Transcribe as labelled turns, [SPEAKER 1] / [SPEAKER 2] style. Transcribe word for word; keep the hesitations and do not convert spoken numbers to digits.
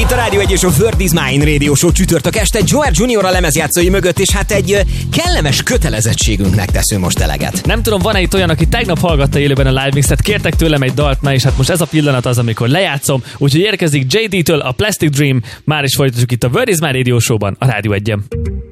[SPEAKER 1] itt a Rádió egy és a Word is Mine Radio Show csütörtök este Joel Junior a lemezjátszói mögött, és hát egy kellemes kötelezettségünknek teszünk most eleget.
[SPEAKER 2] Nem tudom, van-e itt olyan, aki tegnap hallgatta élőben a live mixet, kértek tőlem egy dalt, na és hát most ez a pillanat az, amikor lejátszom, úgyhogy érkezik jé dé-től a Plastic Dream, már is folytatjuk itt a Word is Mine Radio Show-ban, a Rádió egyen.